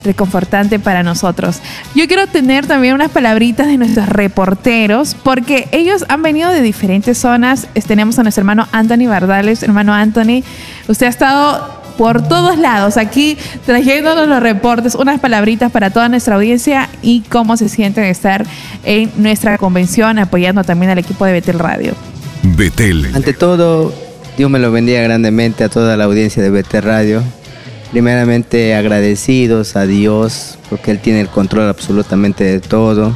reconfortante para nosotros. Yo quiero tener también unas palabritas de nuestros reporteros, porque ellos han venido de diferentes zonas. Tenemos a nuestro hermano Anthony Bardales. Hermano Anthony, usted ha estado por todos lados aquí trayéndonos los reportes, unas palabritas para toda nuestra audiencia y cómo se sienten estar en nuestra convención apoyando también al equipo de Betel Radio. Betel. Ante todo, Dios me lo bendiga grandemente a toda la audiencia de Betel Radio. Primeramente agradecidos a Dios porque Él tiene el control absolutamente de todo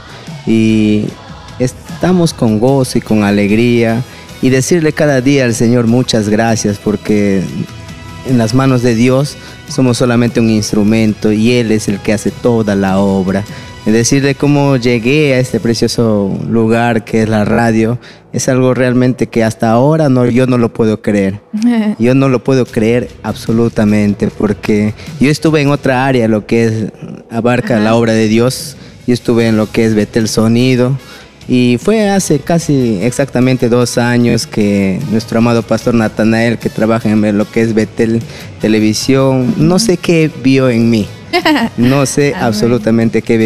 y estamos con gozo y con alegría y decirle cada día al Señor muchas gracias porque en las manos de Dios somos solamente un instrumento y Él es el que hace toda la obra. Decirle cómo llegué a este precioso lugar que es la radio es algo realmente que hasta ahora yo no lo puedo creer. Yo no lo puedo creer absolutamente porque yo estuve en otra área, lo que abarca la obra de Dios. Yo estuve en lo que es Betel Sonido y fue hace casi exactamente 2 años que nuestro amado pastor Natanael, que trabaja en lo que es Betel Televisión, no sé qué vio en mí. No sé absolutamente qué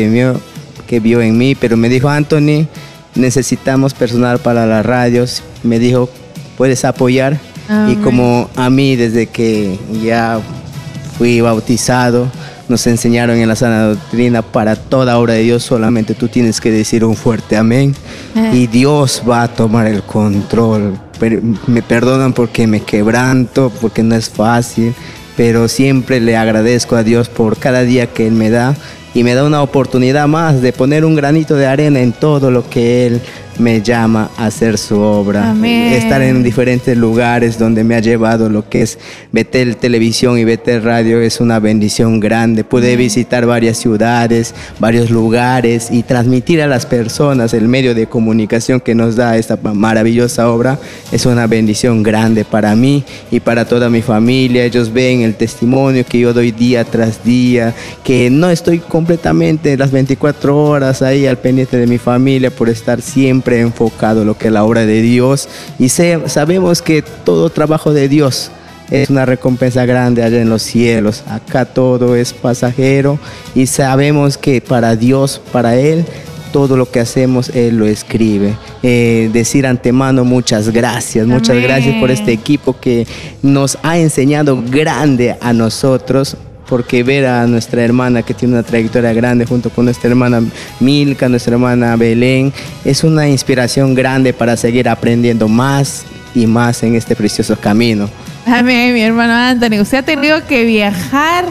vio en mí, pero me dijo: Anthony, necesitamos personal para las radios. Me dijo: ¿puedes apoyar? Amén. Y como a mí, desde que ya fui bautizado, nos enseñaron en la sana doctrina, para toda obra de Dios solamente tú tienes que decir un fuerte amén y Dios va a tomar el control. Me perdonan porque me quebranto, porque no es fácil, pero siempre le agradezco a Dios por cada día que Él me da y me da una oportunidad más de poner un granito de arena en todo lo que Él me llama a hacer su obra. Amén. Estar en diferentes lugares donde me ha llevado lo que es Betel Televisión y Betel Radio es una bendición grande. Pude visitar varias ciudades, varios lugares y transmitir a las personas el medio de comunicación que nos da esta maravillosa obra. Es una bendición grande para mí y para toda mi familia. Ellos ven el testimonio que yo doy día tras día, que no estoy completamente las 24 horas ahí al pendiente de mi familia por estar siempre enfocado en lo que es la obra de Dios y sabemos que todo trabajo de Dios es una recompensa grande allá en los cielos. Acá todo es pasajero y sabemos que para Dios, para Él, todo lo que hacemos Él lo escribe. Decir antemano muchas gracias. Amén. Muchas gracias por este equipo que nos ha enseñado grande a nosotros, porque ver a nuestra hermana que tiene una trayectoria grande junto con nuestra hermana Milka, nuestra hermana Belén, es una inspiración grande para seguir aprendiendo más y más en este precioso camino. Amén, mi hermano Anthony. Usted ha tenido que viajar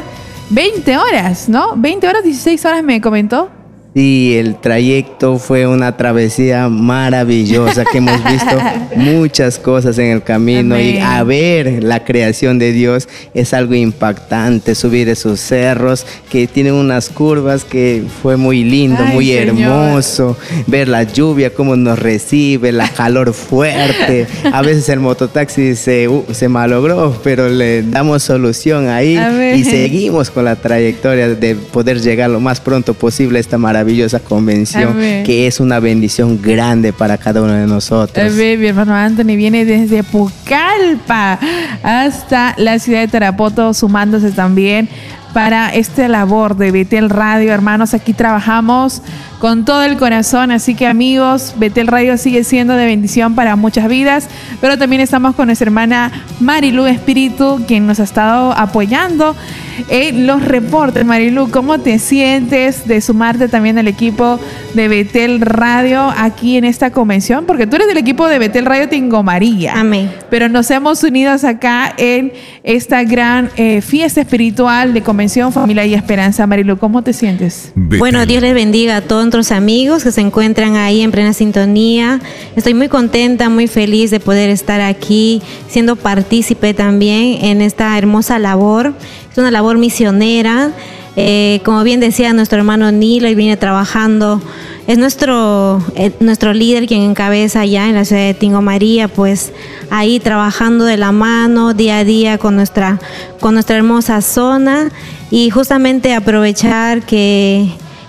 20 horas, ¿no? 20 horas, 16 horas me comentó. Sí, el trayecto fue una travesía maravillosa que hemos visto muchas cosas en el camino. Amén. Y a ver la creación de Dios es algo impactante, subir esos cerros que tienen unas curvas que fue muy lindo, muy hermoso, ver la lluvia, cómo nos recibe, la calor fuerte. A veces el mototaxi se malogró, pero le damos solución ahí. Amén. Y seguimos con la trayectoria de poder llegar lo más pronto posible a esta maravillosa convención. Amén. Que es una bendición grande para cada uno de nosotros. Amén. Mi hermano Anthony viene desde Pucallpa hasta la ciudad de Tarapoto, sumándose también para esta labor de Betel Radio. Hermanos, aquí trabajamos con todo el corazón, así que amigos, Betel Radio sigue siendo de bendición para muchas vidas, pero también estamos con nuestra hermana Marilu Espíritu, quien nos ha estado apoyando en los reportes. Marilu, ¿cómo te sientes de sumarte también al equipo de Betel Radio aquí en esta convención? Porque tú eres del equipo de Betel Radio Tingo María. Amén. Pero nos hemos unido acá en esta gran fiesta espiritual de Convención Familia y Esperanza. Marilu, ¿cómo te sientes? Bueno, Dios les bendiga a todos nuestros amigos que se encuentran ahí en plena sintonía. Estoy muy contenta, muy feliz de poder estar aquí, siendo partícipe también en esta hermosa labor. Es una labor misionera. Como bien decía nuestro hermano Nilo, y viene trabajando, es nuestro líder quien encabeza allá en la ciudad de Tingo María, pues ahí trabajando de la mano día a día con nuestra hermosa zona, y justamente aprovechar que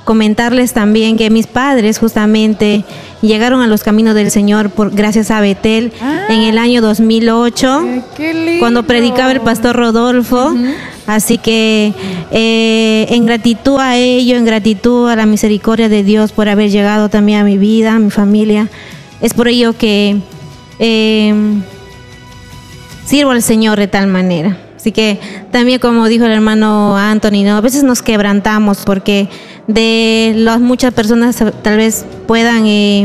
comentarles también que mis padres justamente llegaron a los caminos del Señor gracias a Betel en el año 2008, qué lindo, cuando predicaba el pastor Rodolfo. Así que en gratitud a ello, en gratitud a la misericordia de Dios por haber llegado también a mi vida, a mi familia, es por ello que sirvo al Señor de tal manera. Así que también, como dijo el hermano Anthony, ¿no? A veces nos quebrantamos porque de las muchas personas tal vez puedan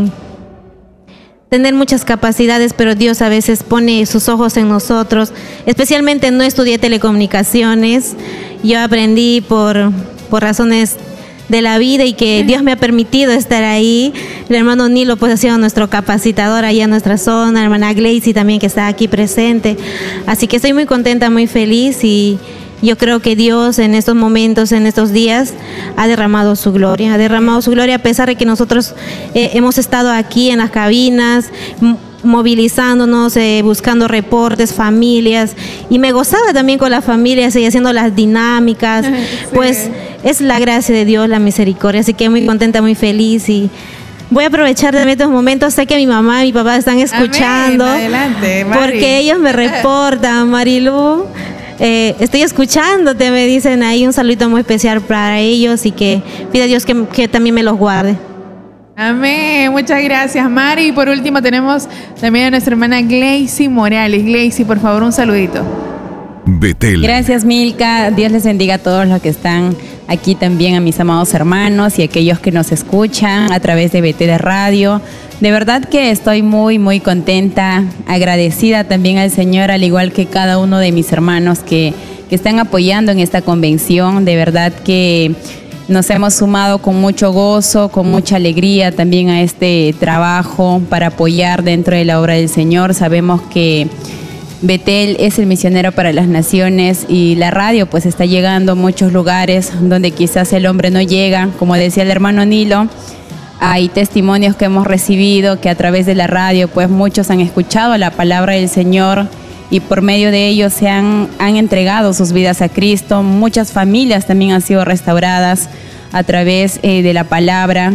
tener muchas capacidades, pero Dios a veces pone sus ojos en nosotros. Especialmente no estudié telecomunicaciones, yo aprendí por razones de la vida y que Dios me ha permitido estar ahí. El hermano Nilo pues ha sido nuestro capacitador allá en nuestra zona, la hermana Glacy también que está aquí presente. Así que estoy muy contenta, muy feliz y yo creo que Dios en estos momentos, en estos días, ha derramado su gloria a pesar de que nosotros hemos estado aquí en las cabinas, movilizándonos, buscando reportes, familias, y me gozaba también con las familias y haciendo las dinámicas. Sí. Pues es la gracia de Dios, la misericordia, así que muy contenta, muy feliz y voy a aprovechar de estos momentos. Sé que mi mamá y mi papá están escuchando. Amén. Adelante, Mari. Porque ellos me reportan, Marilu. Estoy escuchándote, me dicen ahí, un saludito muy especial para ellos y que pida a Dios que también me los guarde. Amén, muchas gracias, Mari. Y por último tenemos también a nuestra hermana Glacy Morales. Glacy, por favor, un saludito. Betel. Gracias, Milka. Dios les bendiga a todos los que están aquí, también a mis amados hermanos y a aquellos que nos escuchan a través de Betel Radio. De verdad que estoy muy, muy contenta, agradecida también al Señor, al igual que cada uno de mis hermanos que están apoyando en esta convención. De verdad que nos hemos sumado con mucho gozo, con mucha alegría también a este trabajo para apoyar dentro de la obra del Señor. Sabemos que Betel es el misionero para las naciones y la radio pues está llegando a muchos lugares donde quizás el hombre no llega. Como decía el hermano Nilo, hay testimonios que hemos recibido que a través de la radio pues muchos han escuchado la palabra del Señor y por medio de ellos se han entregado sus vidas a Cristo. Muchas familias también han sido restauradas a través de la palabra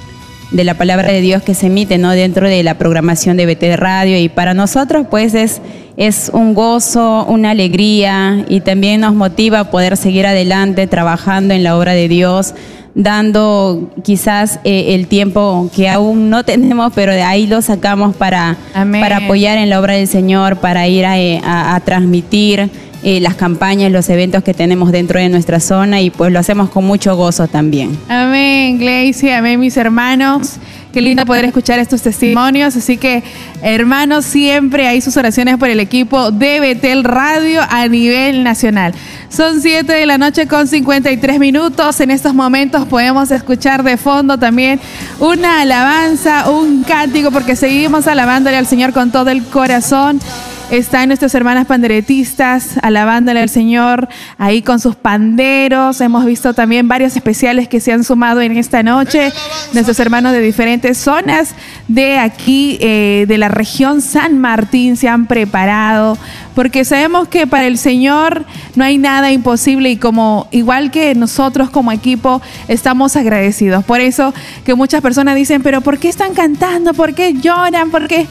de Dios que se emite, ¿no?, dentro de la programación de Betel Radio. Y para nosotros pues es un gozo, una alegría y también nos motiva a poder seguir adelante trabajando en la obra de Dios, dando quizás el tiempo que aún no tenemos, pero de ahí lo sacamos para apoyar en la obra del Señor, para ir a transmitir las campañas, los eventos que tenemos dentro de nuestra zona y pues lo hacemos con mucho gozo también. Amén, Glacy, amén, mis hermanos. Qué lindo poder escuchar estos testimonios. Así que, hermanos, siempre hay sus oraciones por el equipo de Betel Radio a nivel nacional. Son 7 de la noche con 53 minutos. En estos momentos podemos escuchar de fondo también una alabanza, un cántico, porque seguimos alabándole al Señor con todo el corazón. Están nuestras hermanas panderetistas alabándole al Señor ahí con sus panderos. Hemos visto también varios especiales que se han sumado en esta noche. Nuestros hermanos de diferentes zonas de aquí, de la región San Martín, se han preparado porque sabemos que para el Señor no hay nada imposible y igual que nosotros como equipo estamos agradecidos. Por eso que muchas personas dicen, pero ¿por qué están cantando? ¿Por qué lloran? ¿Por qué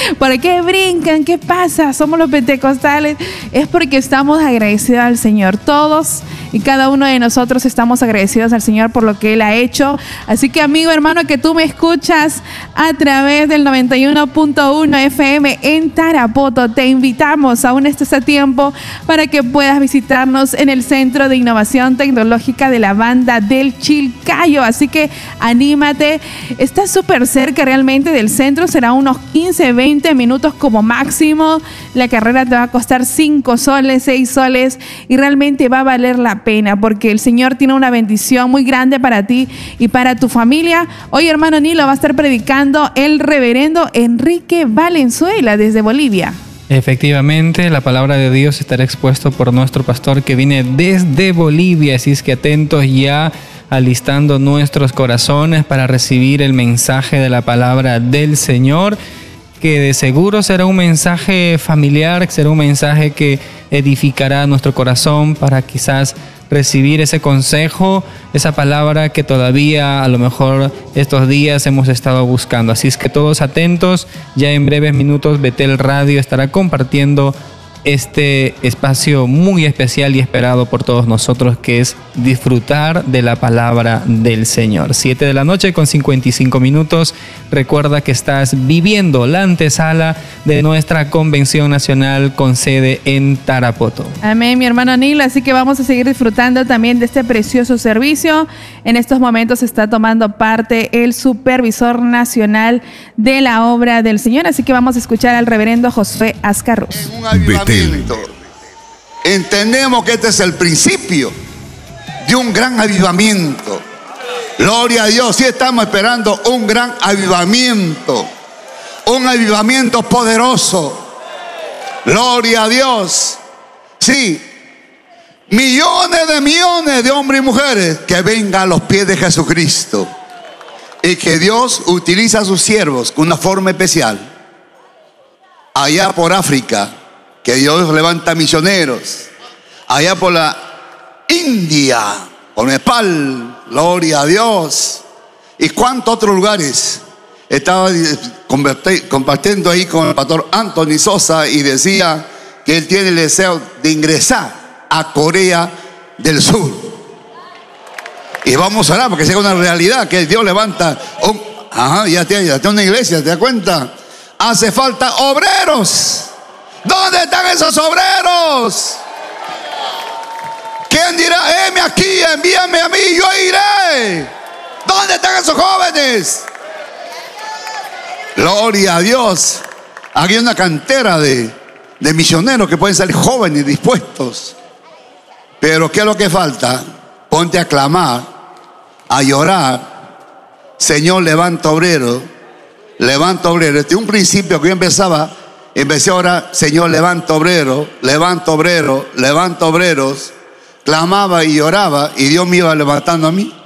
brincan? ¿Qué pasa? Somos los pentecostales. Es porque estamos agradecidos al Señor. Todos y cada uno de nosotros estamos agradecidos al Señor por lo que Él ha hecho. Así que, amigo, hermano, que tú me escuchas a través del 91.1 FM en Tarapoto, te invitamos, aún estás a tiempo, para que puedas visitarnos en el Centro de Innovación Tecnológica de la Banda del Chilcayo. Así que anímate, está súper cerca realmente del centro, será unos 15-20 minutos como máximo. La carrera te va a costar 5 soles, 6 soles y realmente va a valer la pena porque el Señor tiene una bendición muy grande para ti y para tu familia. Hoy, hermano Nilo, va a estar predicando el reverendo Enrique Valenzuela desde Bolivia. Efectivamente, la palabra de Dios estará expuesto por nuestro pastor que viene desde Bolivia, así es que atentos ya, alistando nuestros corazones para recibir el mensaje de la palabra del Señor, que de seguro será un mensaje familiar, será un mensaje que edificará nuestro corazón para quizás recibir ese consejo, esa palabra que todavía a lo mejor estos días hemos estado buscando. Así es que todos atentos, ya en breves minutos Betel Radio estará compartiendo este espacio muy especial y esperado por todos nosotros, que es disfrutar de la palabra del Señor. 7 de la noche con 55 minutos. Recuerda que estás viviendo la antesala de nuestra convención nacional con sede en Tarapoto. Amén, mi hermano Nilo. Así que vamos a seguir disfrutando también de este precioso servicio. En estos momentos está tomando parte el supervisor nacional de la obra del Señor. Así que vamos a escuchar al reverendo Josué Ascarruz. Un avivamiento. Entendemos que este es el principio de un gran avivamiento. Gloria a Dios. Sí, estamos esperando un gran avivamiento, un avivamiento poderoso. Gloria a Dios. Sí, millones de hombres y mujeres que vengan a los pies de Jesucristo, y que Dios utiliza a sus siervos con una forma especial. Allá por África, que Dios levanta misioneros. Allá por la India, por Nepal, gloria a Dios. ¿Y cuántos otros lugares? Estaba compartiendo ahí con el pastor Anthony Sosa, y decía que él tiene el deseo de ingresar a Corea del Sur. Y vamos a orar porque sea una realidad, que Dios levanta ya tiene una iglesia, ¿te das cuenta? Hace falta obreros. ¿Dónde están esos obreros? ¿Quién dirá, heme aquí, envíame a mí, yo iré? ¿Dónde están esos jóvenes? Gloria a Dios. Aquí hay una cantera de misioneros que pueden ser jóvenes dispuestos. Pero ¿qué es lo que falta? Ponte a clamar, a llorar. Señor, levanta obrero, levanta obrero. Este es un principio que yo empecé a orar. Señor, levanta obrero, levanta obrero, levanta obreros. Clamaba y lloraba, y Dios me iba levantando a mí.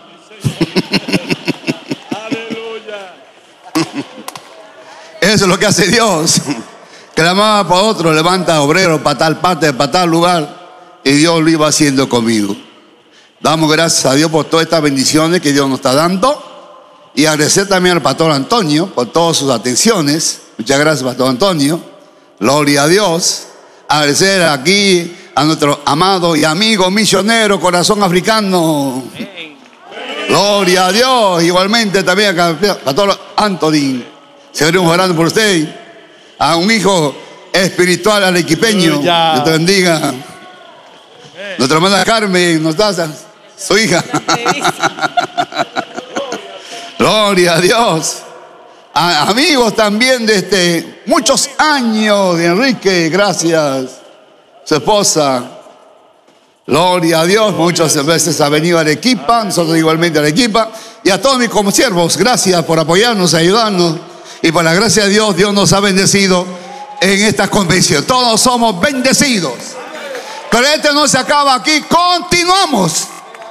Eso es lo que hace Dios. Clamaba para otro, levanta obrero para tal parte, para tal lugar, y Dios lo iba haciendo conmigo. Damos gracias a Dios por todas estas bendiciones que Dios nos está dando, y agradecer también al pastor Antonio por todas sus atenciones. Muchas gracias, pastor Antonio. Gloria a Dios. Agradecer aquí a nuestro amado y amigo misionero Corazón Africano. Gloria a Dios. Igualmente también al pastor Anthony. Seguiremos orando por usted. A un hijo espiritual arequipeño. Dios te bendiga. Nuestra hermana Carmen nos da su hija. Gloria a Dios. A amigos también de muchos años de Enrique, gracias. Su esposa, gloria a Dios, muchas veces ha venido a Arequipa, nosotros igualmente a Arequipa, y a todos mis consiervos, gracias por apoyarnos, ayudarnos, y por la gracia de Dios, Dios nos ha bendecido en esta convención. Todos somos bendecidos, pero este no se acaba aquí, continuamos.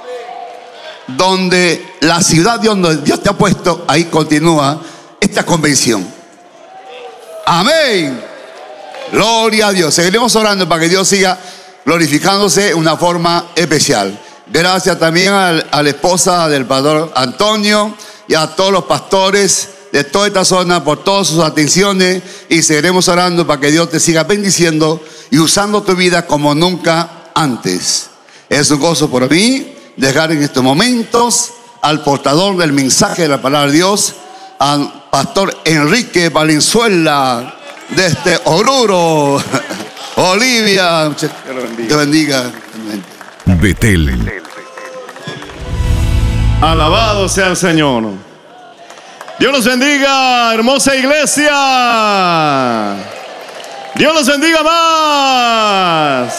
Donde la ciudad donde Dios te ha puesto, ahí continúa esta convención. Amén. Gloria a Dios. Seguiremos orando para que Dios siga glorificándose de una forma especial. Gracias también a la esposa del pastor Antonio y a todos los pastores de toda esta zona por todas sus atenciones, y seguiremos orando para que Dios te siga bendiciendo y usando tu vida como nunca antes. Es un gozo por mí dejar en estos momentos al portador del mensaje de la palabra de Dios, al pastor Enrique Valenzuela desde Oruro, Bolivia. Te bendiga. Betel. Alabado sea el Señor. Dios los bendiga, hermosa iglesia. Dios los bendiga más.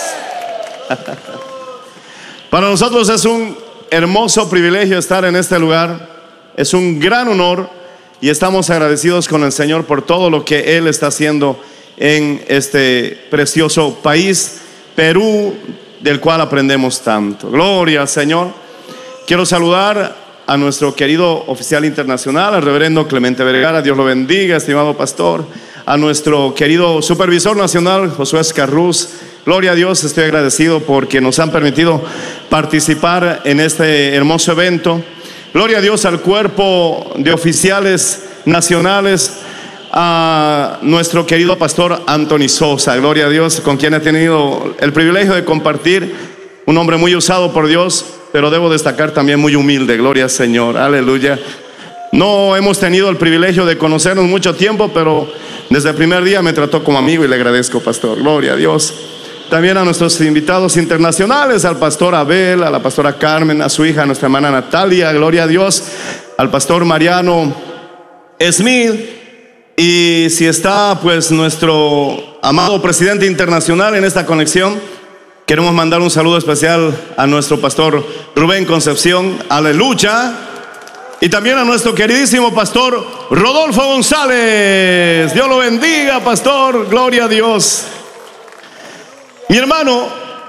Para nosotros es un hermoso privilegio estar en este lugar. Es un gran honor, y estamos agradecidos con el Señor por todo lo que Él está haciendo en este precioso país, Perú, del cual aprendemos tanto. Gloria al Señor. Quiero saludar a nuestro querido oficial internacional, al reverendo Clemente Vergara. Dios lo bendiga, estimado pastor. A nuestro querido supervisor nacional, Josué Ascarruz. Gloria a Dios, estoy agradecido porque nos han permitido participar en este hermoso evento. Gloria a Dios al cuerpo de oficiales nacionales, a nuestro querido pastor Anthony Sosa, gloria a Dios, con quien he tenido el privilegio de compartir, un hombre muy usado por Dios, pero debo destacar también muy humilde, gloria al Señor, aleluya. No hemos tenido el privilegio de conocernos mucho tiempo, pero desde el primer día me trató como amigo y le agradezco, pastor, gloria a Dios. También a nuestros invitados internacionales, al pastor Abel, a la pastora Carmen, a su hija, a nuestra hermana Natalia, gloria a Dios, al pastor Mariano Smith. Y si está pues nuestro amado presidente internacional en esta conexión, queremos mandar un saludo especial a nuestro pastor Rubén Concepción, aleluya. Y también a nuestro queridísimo pastor Rodolfo González. Dios lo bendiga, pastor, gloria a Dios. Mi hermano,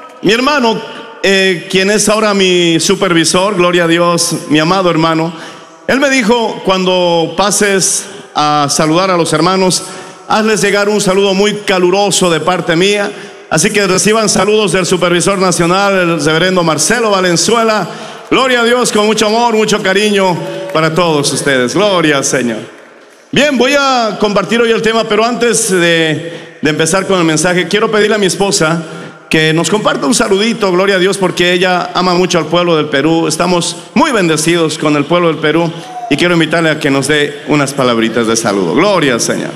quien es ahora mi supervisor, gloria a Dios, mi amado hermano, él me dijo: cuando pases a saludar a los hermanos, hazles llegar un saludo muy caluroso de parte mía. Así que reciban saludos del supervisor nacional, el reverendo Marcelo Valenzuela. Gloria a Dios, con mucho amor, mucho cariño para todos ustedes. Gloria al Señor. Bien, voy a compartir hoy el tema, pero antes de empezar con el mensaje, quiero pedirle a mi esposa que nos comparta un saludito, gloria a Dios, porque ella ama mucho al pueblo del Perú. Estamos muy bendecidos con el pueblo del Perú y quiero invitarle a que nos dé unas palabritas de saludo. Gloria al Señor.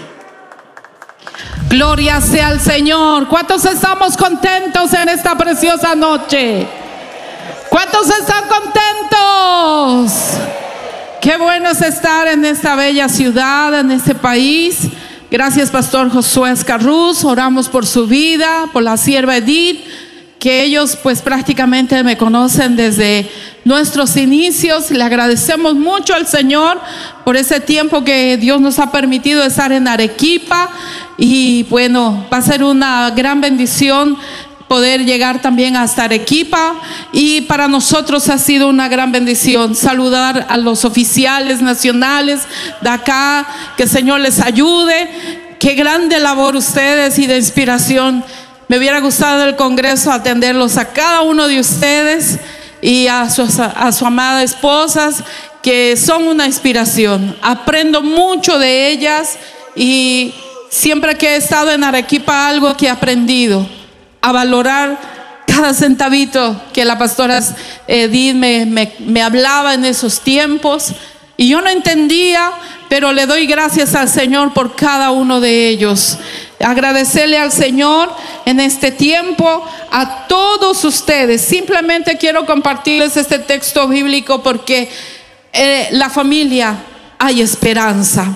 Gloria sea al Señor. ¿Cuántos estamos contentos en esta preciosa noche? ¿Cuántos están contentos? Qué bueno es estar en esta bella ciudad, en este país. Gracias, pastor Josué Escarruz. Oramos por su vida, por la sierva Edith, que ellos pues prácticamente me conocen desde nuestros inicios. Le agradecemos mucho al Señor por ese tiempo que Dios nos ha permitido estar en Arequipa. Y bueno, va a ser una gran bendición poder llegar también hasta Arequipa, y para nosotros ha sido una gran bendición saludar a los oficiales nacionales de acá. Que el Señor les ayude. Qué grande labor ustedes y de inspiración. Me hubiera gustado en el Congreso atenderlos a cada uno de ustedes y a su amada esposas, que son una inspiración. Aprendo mucho de ellas, y siempre que he estado en Arequipa, algo que he aprendido: a valorar cada centavito que la pastora Edith me hablaba en esos tiempos. Y yo no entendía, pero le doy gracias al Señor por cada uno de ellos. Agradecerle al Señor en este tiempo a todos ustedes. Simplemente quiero compartirles este texto bíblico porque la familia hay esperanza.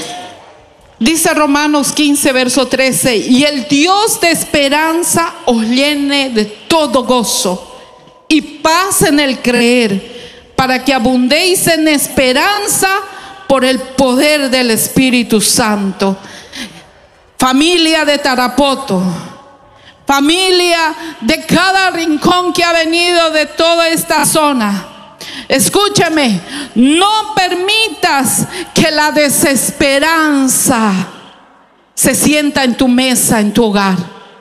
Dice Romanos 15, verso 13: y el Dios de esperanza os llene de todo gozo y paz en el creer, para que abundéis en esperanza por el poder del Espíritu Santo. Familia de Tarapoto, familia de cada rincón que ha venido de toda esta zona, escúchame, no permitas que la desesperanza se sienta en tu mesa, en tu hogar.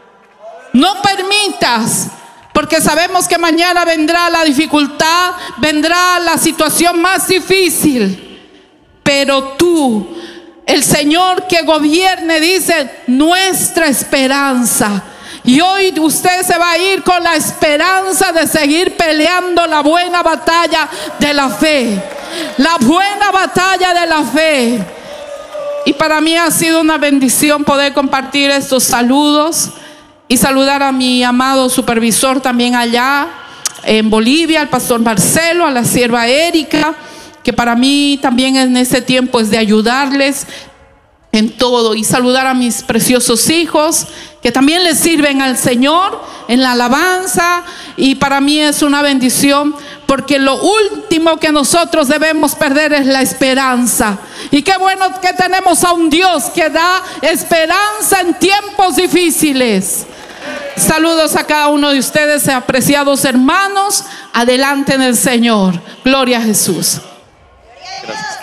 No permitas, porque sabemos que mañana vendrá la dificultad, vendrá la situación más difícil. Pero tú, el Señor que gobierne, dice nuestra esperanza. Y hoy usted se va a ir con la esperanza de seguir peleando la buena batalla de la fe. La buena batalla de la fe. Y para mí ha sido una bendición poder compartir estos saludos y saludar a mi amado supervisor también allá en Bolivia, al pastor Marcelo, a la sierva Erika, que para mí también en este tiempo es de ayudarles en todo, y saludar a mis preciosos hijos que también les sirven al Señor en la alabanza. Y para mí es una bendición, porque lo último que nosotros debemos perder es la esperanza. Y qué bueno que tenemos a un Dios que da esperanza en tiempos difíciles. Saludos a cada uno de ustedes, apreciados hermanos. Adelante en el Señor. Gloria a Jesús. Gracias.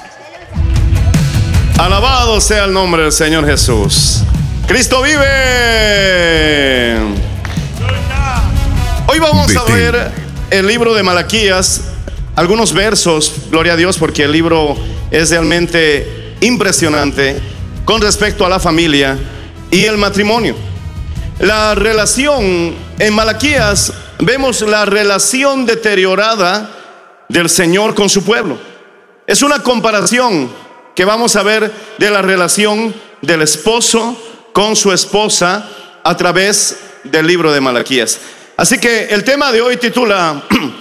Alabado sea el nombre del Señor Jesús. Cristo vive. Hoy vamos a ver el libro de Malaquías, algunos versos, gloria a Dios, porque el libro es realmente impresionante con respecto a la familia y el matrimonio. La relación en Malaquías, vemos la relación deteriorada del Señor con su pueblo. Es una comparación que vamos a ver de la relación del esposo con su esposa a través del libro de Malaquías. Así que el tema de hoy titula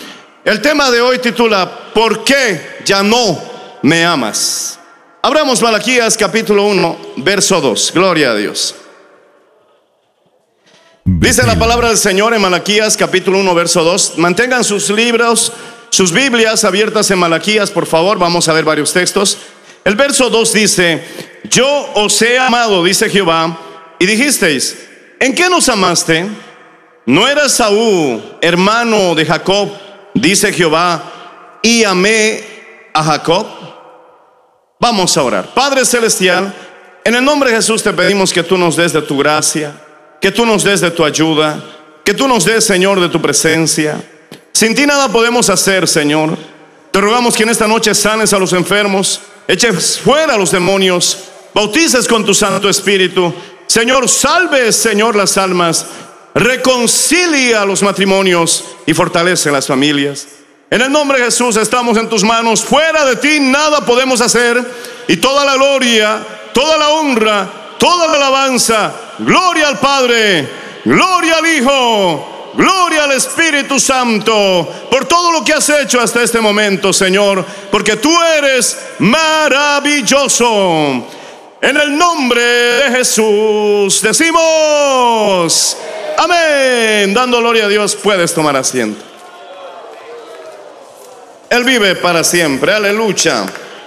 ¿por qué ya no me amas? Abramos Malaquías capítulo 1, verso 2. Gloria a Dios. Dice la palabra del Señor en Malaquías capítulo 1, verso 2. Mantengan sus libros, sus Biblias abiertas en Malaquías, por favor. Vamos a ver varios textos. El verso 2 dice: yo os he amado, dice Jehová, y dijisteis: ¿en qué nos amaste? ¿No era Saúl hermano de Jacob? Dice Jehová, y amé a Jacob. Vamos a orar. Padre celestial, en el nombre de Jesús te pedimos que tú nos des de tu gracia, que tú nos des de tu ayuda, que tú nos des, Señor, de tu presencia. Sin ti nada podemos hacer, Señor. Te rogamos que en esta noche sanes a los enfermos, eches fuera a los demonios, bautices con tu Santo Espíritu. Señor, salve, Señor, las almas, reconcilia a los matrimonios y fortalece las familias. En el nombre de Jesús estamos en tus manos. Fuera de ti nada podemos hacer, y toda la gloria, toda la honra, toda la alabanza, gloria al Padre, gloria al Hijo, gloria al Espíritu Santo, por todo lo que has hecho hasta este momento, Señor, porque tú eres maravilloso. En el nombre de Jesús decimos amén. Dando gloria a Dios, puedes tomar asiento. Él vive para siempre, aleluya.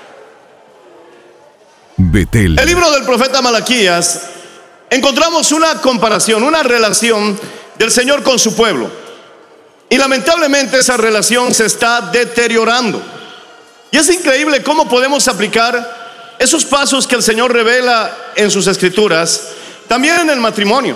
Betel. El libro del profeta Malaquías, encontramos una comparación, una relación del Señor con su pueblo. Y lamentablemente esa relación se está deteriorando. Y es increíble cómo podemos aplicar esos pasos que el Señor revela en sus escrituras también en el matrimonio.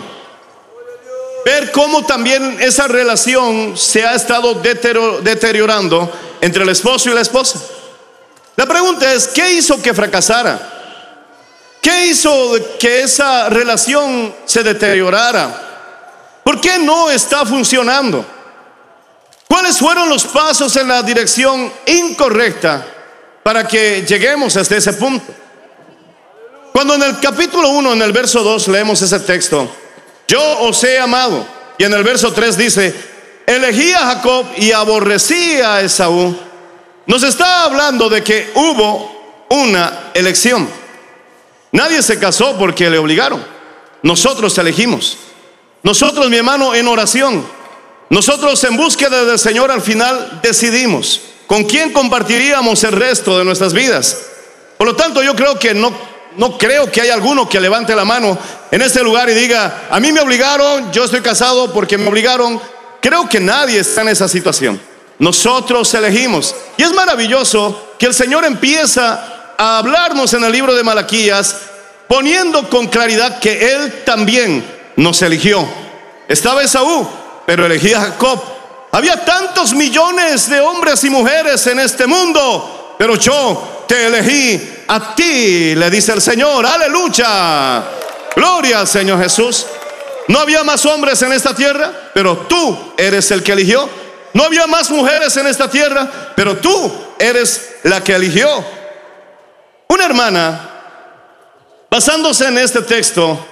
Ver cómo también esa relación se ha estado deteriorando entre el esposo y la esposa. La pregunta es: ¿qué hizo que fracasara? ¿Qué hizo que esa relación se deteriorara? ¿Por qué no está funcionando? ¿Cuáles fueron los pasos en la dirección incorrecta para que lleguemos hasta ese punto? Cuando en el capítulo 1, en el verso 2, leemos ese texto: yo os he amado, y en el verso 3 dice: elegí a Jacob y aborrecí a Esaú. Nos está hablando de que hubo una elección. Nadie se casó porque le obligaron. Nosotros elegimos. Nosotros, mi hermano, en oración, nosotros en búsqueda del Señor, al final decidimos con quién compartiríamos el resto de nuestras vidas. Por lo tanto, yo creo que no creo que haya alguno que levante la mano en este lugar y diga: a mí me obligaron, yo estoy casado porque me obligaron. Creo que nadie está en esa situación. Nosotros elegimos. Y es maravilloso que el Señor empieza a hablarnos en el libro de Malaquías, poniendo con claridad que Él también nos eligió. Estaba Esaú, pero elegí a Jacob. Había tantos millones de hombres y mujeres en este mundo, pero yo te elegí a ti, le dice el Señor. Aleluya, gloria al Señor Jesús. No había más hombres en esta tierra, pero tú eres el que eligió. No había más mujeres en esta tierra, pero tú eres la que eligió. Una hermana, basándose en este texto,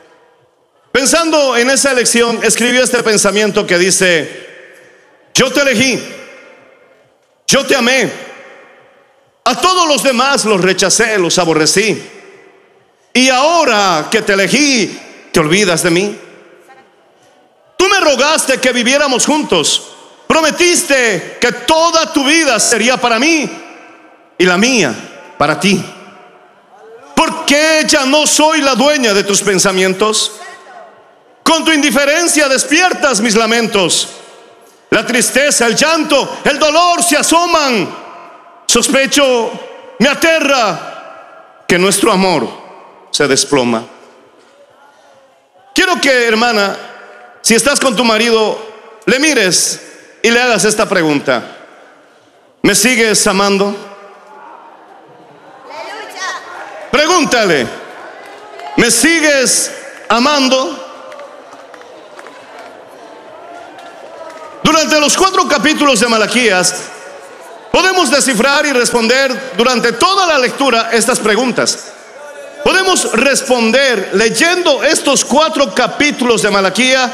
pensando en esa elección, escribió este pensamiento que dice: yo te elegí, yo te amé, a todos los demás los rechacé, los aborrecí, y ahora que te elegí, ¿te olvidas de mí? Tú me rogaste que viviéramos juntos, prometiste que toda tu vida sería para mí y la mía para ti. ¿Por qué ya no soy la dueña de tus pensamientos? Con tu indiferencia despiertas mis lamentos. La tristeza, el llanto, el dolor se asoman. Sospecho, me aterra que nuestro amor se desploma. Quiero que, hermana, si estás con tu marido, le mires y le hagas esta pregunta: ¿me sigues amando? Pregúntale: ¿me sigues amando? Durante los 4 capítulos de Malaquías podemos descifrar y responder durante toda la lectura estas preguntas. Podemos responder leyendo estos 4 capítulos de Malaquías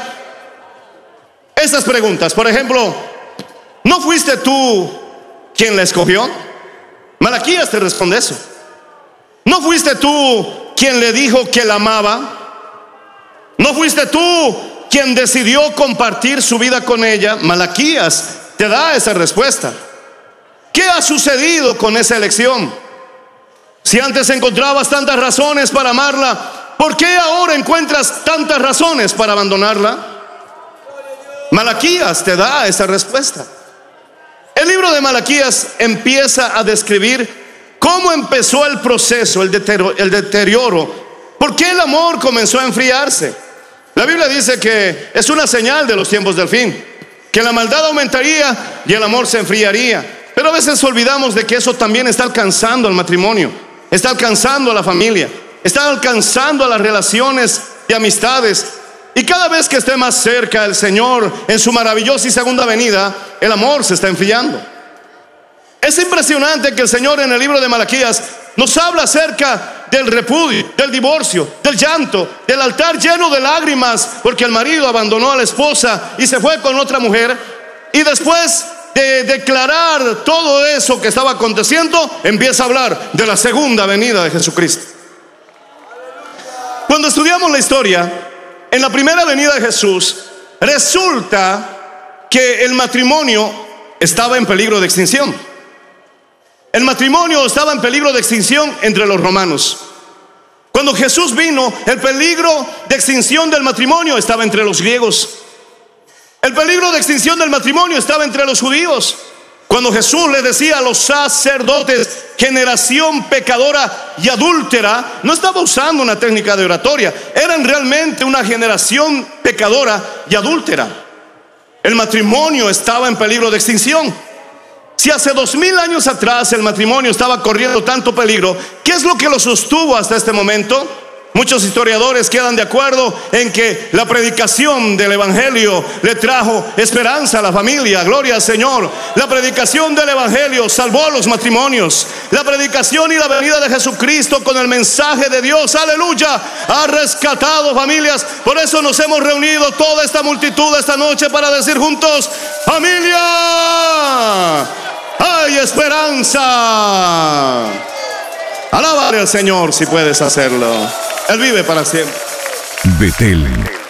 estas preguntas. Por ejemplo, ¿no fuiste tú quien la escogió? Malaquías te responde eso. ¿No fuiste tú quien le dijo que la amaba? ¿No fuiste tú quien decidió compartir su vida con ella? Malaquías te da esa respuesta. ¿Qué ha sucedido con esa elección? Si antes encontrabas tantas razones para amarla, ¿por qué ahora encuentras tantas razones para abandonarla? Malaquías te da esa respuesta. El libro de Malaquías empieza a describir cómo empezó el proceso, el deterioro. ¿Por qué el amor comenzó a enfriarse? La Biblia dice que es una señal de los tiempos del fin, que la maldad aumentaría y el amor se enfriaría. Pero a veces olvidamos de que eso también está alcanzando al matrimonio, está alcanzando a la familia, está alcanzando a las relaciones de amistades. Y cada vez que esté más cerca el Señor en su maravillosa y segunda venida, el amor se está enfriando. Es impresionante que el Señor en el libro de Malaquías nos habla acerca del repudio, del divorcio, del llanto, del altar lleno de lágrimas porque el marido abandonó a la esposa y se fue con otra mujer. Y después de declarar todo eso que estaba aconteciendo, empieza a hablar de la segunda venida de Jesucristo. Cuando estudiamos la historia, en la primera venida de Jesús, resulta que el matrimonio estaba en peligro de extinción. El matrimonio estaba en peligro de extinción entre los romanos. Cuando Jesús vino, el peligro de extinción del matrimonio estaba entre los griegos. El peligro de extinción del matrimonio estaba entre los judíos. Cuando Jesús le decía a los sacerdotes, generación pecadora y adúltera, no estaba usando una técnica de oratoria. Eran realmente una generación pecadora y adúltera. El matrimonio estaba en peligro de extinción. Si hace 2000 años atrás el matrimonio estaba corriendo tanto peligro, ¿qué es lo que lo sostuvo hasta este momento? Muchos historiadores quedan de acuerdo en que la predicación del evangelio le trajo esperanza a la familia. Gloria al Señor. La predicación del evangelio salvó a los matrimonios. La predicación y la venida de Jesucristo con el mensaje de Dios, aleluya, ha rescatado familias. Por eso nos hemos reunido toda esta multitud esta noche para decir juntos: familia, hay esperanza. Alábale al Señor si puedes hacerlo. Él vive para siempre. Betel.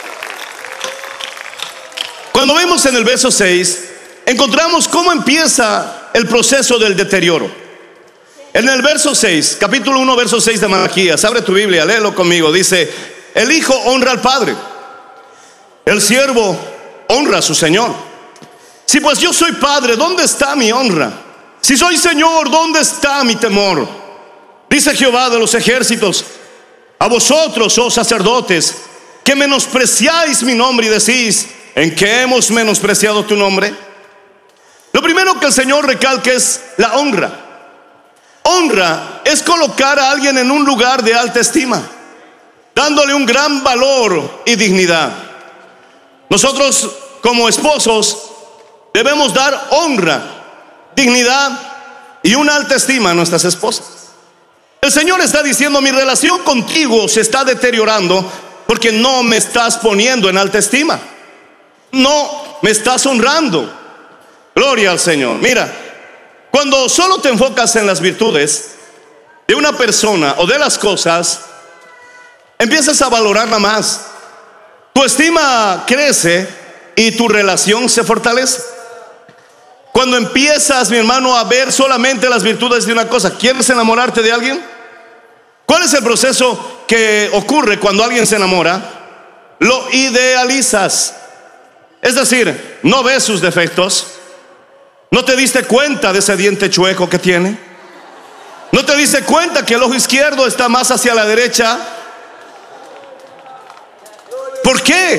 Cuando vemos en el verso 6, encontramos cómo empieza el proceso del deterioro. En el verso 6, capítulo 1, verso 6 de Malaquías, abre tu Biblia, léelo conmigo. Dice: el hijo honra al padre, el siervo honra a su señor. Si pues yo soy padre, ¿dónde está mi honra? Si soy señor, ¿dónde está mi temor? Dice Jehová de los ejércitos: a vosotros, oh sacerdotes, que menospreciáis mi nombre y decís: ¿en qué hemos menospreciado tu nombre? Lo primero que el Señor recalca es la honra. Honra es colocar a alguien en un lugar de alta estima, dándole un gran valor y dignidad. Nosotros como esposos debemos dar honra, dignidad y una alta estima a nuestras esposas. El Señor está diciendo: mi relación contigo se está deteriorando porque no me estás poniendo en alta estima, no me estás honrando. Gloria al Señor. Mira, cuando solo te enfocas en las virtudes de una persona o de las cosas, empiezas a valorarla más. Tu estima crece y tu relación se fortalece. Cuando empiezas, mi hermano, a ver solamente las virtudes de una cosa, ¿quieres enamorarte de alguien? ¿Cuál es el proceso que ocurre cuando alguien se enamora? Lo idealizas. Es decir, no ves sus defectos. ¿No te diste cuenta de ese diente chueco que tiene? ¿No te diste cuenta que el ojo izquierdo está más hacia la derecha? ¿Por qué?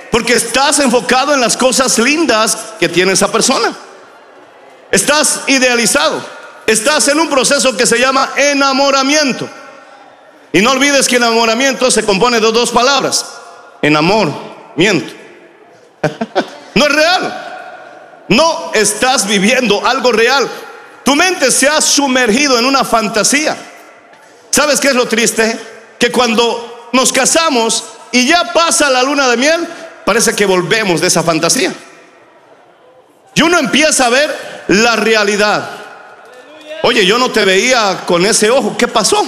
Porque estás enfocado en las cosas lindas que tiene esa persona. Estás idealizado. Estás en un proceso que se llama enamoramiento. Y no olvides que el enamoramiento se compone de dos palabras: enamoramiento. No es real. No estás viviendo algo real. Tu mente se ha sumergido en una fantasía. ¿Sabes qué es lo triste? Que cuando nos casamos y ya pasa la luna de miel, parece que volvemos de esa fantasía. Y uno empieza a ver la realidad. Oye, yo no te veía con ese ojo. ¿Qué pasó?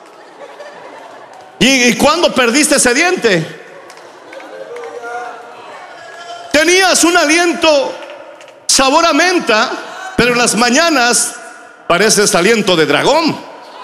¿Y cuándo perdiste ese diente? Tenías un aliento sabor a menta, pero en las mañanas pareces aliento de dragón.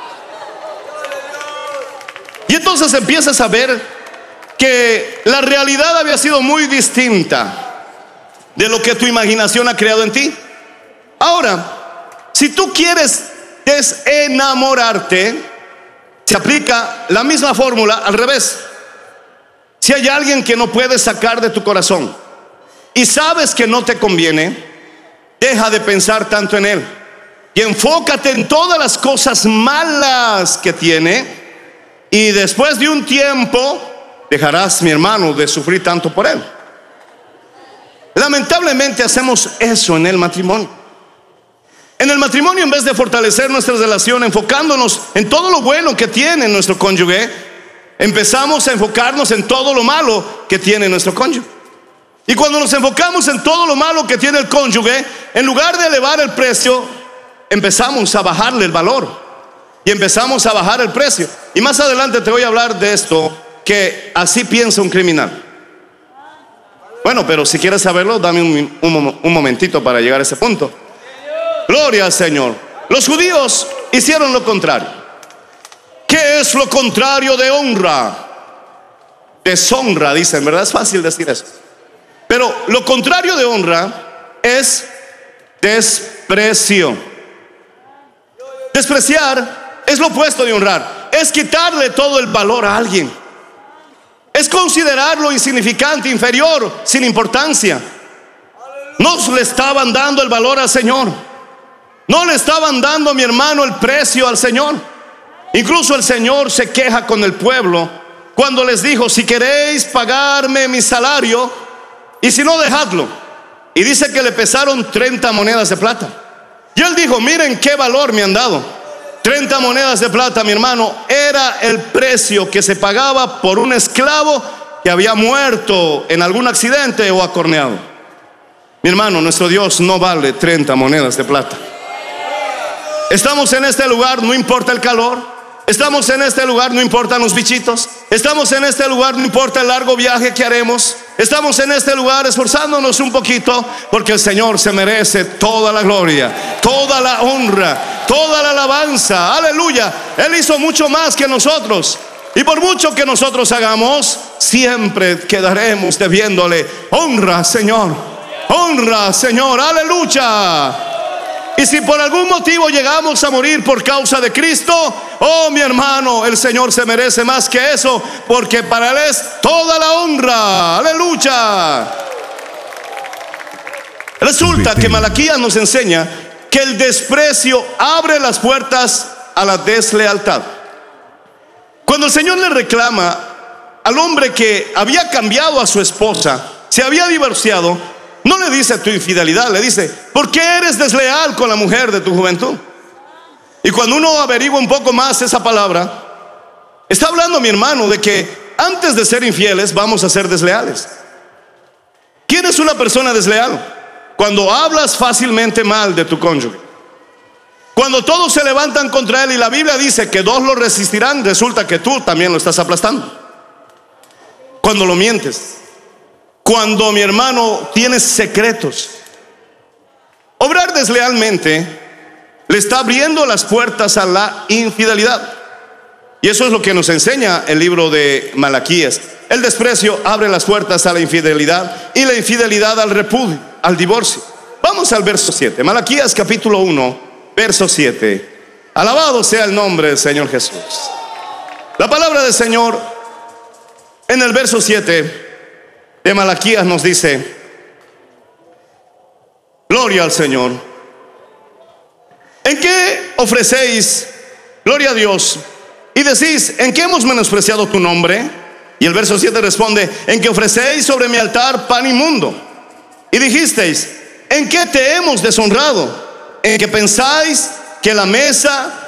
Y entonces empiezas a ver que la realidad había sido muy distinta de lo que tu imaginación ha creado en ti. Ahora, si tú quieres desenamorarte, se aplica la misma fórmula al revés. Si hay alguien que no puedes sacar de tu corazón y sabes que no te conviene, deja de pensar tanto en él y enfócate en todas las cosas malas que tiene, y después de un tiempo dejarás, mi hermano, de sufrir tanto por él. Lamentablemente hacemos eso en el matrimonio. En el matrimonio, en vez de fortalecer nuestra relación enfocándonos en todo lo bueno que tiene nuestro cónyuge, empezamos a enfocarnos en todo lo malo que tiene nuestro cónyuge. Y cuando nos enfocamos en todo lo malo que tiene el cónyuge, en lugar de elevar el precio, empezamos a bajarle el valor y empezamos a bajar el precio. Y más adelante te voy a hablar de esto, que así piensa un criminal. Bueno, pero si quieres saberlo, dame un momentito para llegar a ese punto. Gloria al Señor. Los judíos hicieron lo contrario. ¿Qué es lo contrario de honra? Deshonra, dicen, ¿verdad? Es fácil decir eso. Pero lo contrario de honra es desprecio. Despreciar es lo opuesto de honrar. Es quitarle todo el valor a alguien. Es considerarlo insignificante, inferior, sin importancia. No le estaban dando el valor al Señor. No le estaban dando, mi hermano, el precio al Señor. Incluso el Señor se queja con el pueblo cuando les dijo: si queréis pagarme mi salario, y si no, dejadlo. Y dice que le pesaron 30 monedas de plata. Y él dijo: miren qué valor me han dado. 30 monedas de plata, mi hermano, era el precio que se pagaba por un esclavo que había muerto en algún accidente o acorneado. Mi hermano, nuestro Dios no vale 30 monedas de plata. Estamos en este lugar, no importa el calor. Estamos en este lugar, no importan los bichitos. Estamos en este lugar, no importa el largo viaje que haremos. Estamos en este lugar esforzándonos un poquito, porque el Señor se merece toda la gloria, toda la honra, toda la alabanza. Aleluya. Él hizo mucho más que nosotros, y por mucho que nosotros hagamos, siempre quedaremos debiéndole honra, Señor. Honra, Señor. Aleluya. Y si por algún motivo llegamos a morir por causa de Cristo, oh mi hermano, el Señor se merece más que eso, porque para Él es toda la honra. Aleluya. Resulta que Malaquías nos enseña que el desprecio abre las puertas a la deslealtad. Cuando el Señor le reclama al hombre que había cambiado a su esposa, se había divorciado, no le dice tu infidelidad, le dice: ¿por qué eres desleal con la mujer de tu juventud? Y cuando uno averigua un poco más esa palabra, está hablando, mi hermano, de que antes de ser infieles vamos a ser desleales. ¿Quién es una persona desleal? Cuando hablas fácilmente mal de tu cónyuge. Cuando todos se levantan contra él y la Biblia dice que dos lo resistirán, resulta que tú también lo estás aplastando. Cuando lo mientes. Cuando, mi hermano, tienes secretos. Obrar deslealmente le está abriendo las puertas a la infidelidad. Y eso es lo que nos enseña el libro de Malaquías. El desprecio abre las puertas a la infidelidad, y la infidelidad al repudio, al divorcio. Vamos al verso 7. Malaquías capítulo 1, verso 7. Alabado sea el nombre del Señor Jesús. La palabra del Señor en el verso 7 de Malaquías nos dice: gloria al Señor. ¿En qué ofrecéis gloria a Dios? Y decís: ¿en qué hemos menospreciado tu nombre? Y el verso 7 responde: en que ofrecéis sobre mi altar pan inmundo. Y dijisteis: ¿en qué te hemos deshonrado? En que pensáis que la mesa